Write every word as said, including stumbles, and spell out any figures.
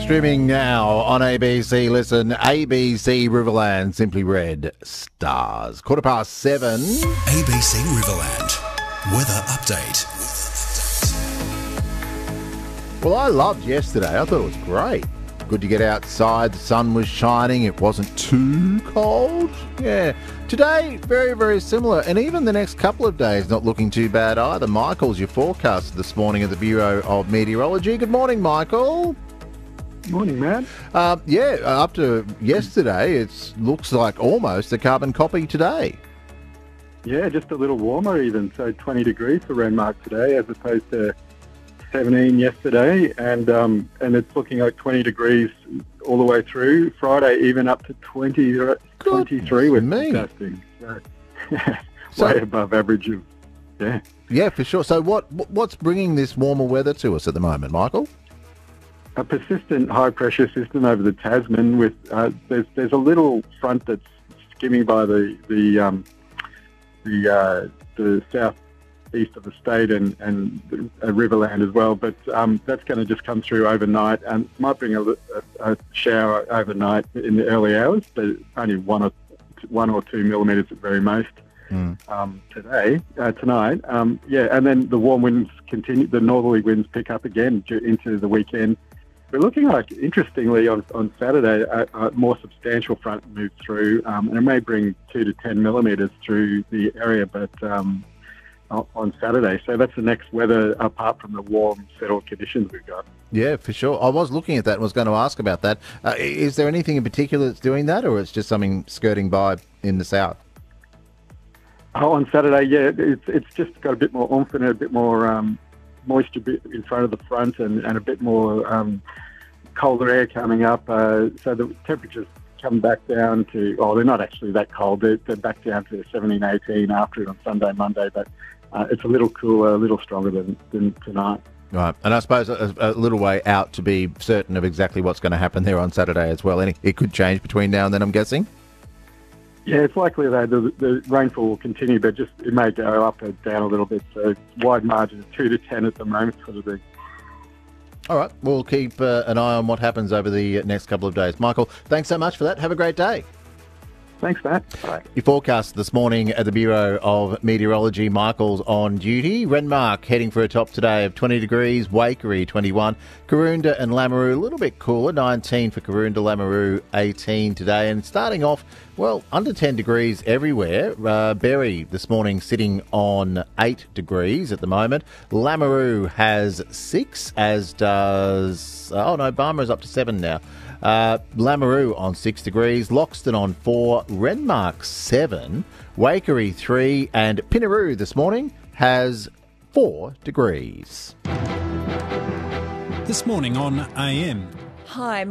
Streaming now on A B C. Listen, A B C Riverland, simply red stars. Quarter past seven. A B C Riverland. Weather update. Well, I loved yesterday. I thought it was great. Good to get outside. The sun was shining. It wasn't too cold. Yeah. Today, very, very similar. And even the next couple of days not looking too bad either. Michael's your forecaster this morning at the Bureau of Meteorology. Good morning, Michael. Morning, man. Uh, yeah, up to yesterday, it looks like almost a carbon copy today. Yeah, just a little warmer even. So twenty degrees for Renmark today as opposed to seventeen yesterday. And um, and it's looking like twenty degrees all the way through. Friday even up to twenty, twenty-three with forecasting. So, yeah, So- way above average of, yeah. Yeah, for sure. So what what's bringing this warmer weather to us at the moment, Michael? A persistent high pressure system over the Tasman with, uh, there's, there's a little front that's skimming by the, the, um, the, uh, the south east of the state and, and uh, Riverland as well, but um, that's going to just come through overnight and might bring a, a, a shower overnight in the early hours, but only one or one or two millimetres at very most Mm. um, today, uh, tonight. Um, yeah, and then the warm winds continue, the northerly winds pick up again ju- into the weekend. We're looking like, interestingly, on, on Saturday, a, a more substantial front move through, um, and it may bring two to ten millimetres through the area, but um, on Saturday. So that's the next weather apart from the warm, settled conditions we've got. Yeah, for sure. I was looking at that and was going to ask about that. Uh, is there anything in particular that's doing that, or it's just something skirting by in the south? Oh, on Saturday, yeah, it's it's just got a bit more oomph and a bit more um, moisture bit in front of the front and, and a bit more um, colder air coming up. Uh, so the temperatures come back down to, oh, they're not actually that cold. They're, they're back down to seventeen, eighteen after it on Sunday, Monday, but uh, it's a little cooler, a little stronger than, than tonight. Right, and I suppose a, a little way out to be certain of exactly what's going to happen there on Saturday as well. Any, it could change between now and then, I'm guessing? Yeah, it's likely that the, the rainfall will continue, but just it may go up or down a little bit. So wide margin of two to ten at the moment, sort of thing. All right, we'll keep uh, an eye on what happens over the next couple of days. Michael, thanks so much for that. Have a great day. Thanks, Matt. Bye. Your forecast this morning at the Bureau of Meteorology. Michael's on duty. Renmark heading for a top today of twenty degrees, Waikerie twenty-one, Karoonda and Lameroo a little bit cooler, nineteen for Karoonda, Lameroo eighteen today. And starting off, well, under ten degrees everywhere. Uh, Berry this morning sitting on eight degrees at the moment. Lameroo has six, as does, oh no, Barmer is up to seven now. Uh, Lameroo on six degrees, Loxton on four, Renmark seven, Waikerie three, and Pinnaroo this morning has four degrees. This morning on A M. Hi.